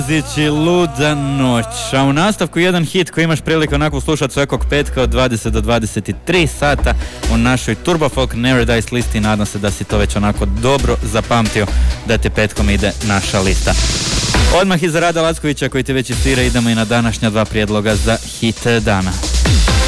Zići Luda noć, a u nastavku jedan hit koji imaš priliku onako slušati svakog petka od 20 do 23 sata u našoj Turbo Folk Neverdice listi. Nadam se da si to već onako dobro zapamtio da te petkom ide naša lista. Odmah iza Rada Lackovića koji ti već istira idemo i na današnja dva prijedloga za hit dana.